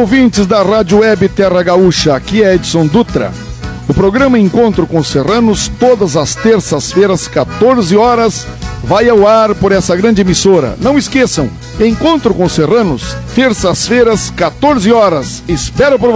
ouvintes da Rádio Web Terra Gaúcha, aqui é Edson Dutra. O programa Encontro com Serranos, todas as terças-feiras, 14 horas, vai ao ar por essa grande emissora. Não esqueçam, Encontro com Serranos, terças-feiras, 14 horas. Espero por